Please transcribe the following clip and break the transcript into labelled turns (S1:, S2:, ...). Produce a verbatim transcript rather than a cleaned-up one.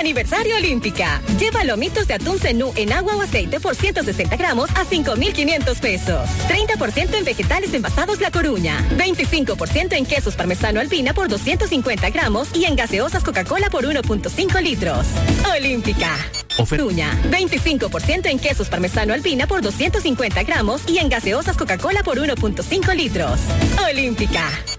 S1: aniversario Olímpica. Lleva lomitos de atún cenú en agua o aceite por ciento sesenta gramos a cinco mil quinientos pesos. treinta por ciento en vegetales envasados La Coruña. veinticinco por ciento en quesos parmesano Alpina por doscientos cincuenta gramos y en gaseosas Coca-Cola por uno punto cinco litros. Olímpica. Coruña. veinticinco por ciento en quesos parmesano Alpina por doscientos cincuenta gramos y en gaseosas Coca-Cola por uno punto cinco litros. Olímpica.